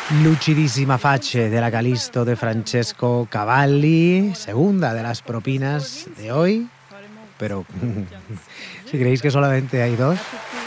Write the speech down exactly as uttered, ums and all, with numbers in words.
Lucidísima Fache de la Calisto de Francesco Cavalli, segunda de las propinas de hoy, pero si creéis que solamente hay dos,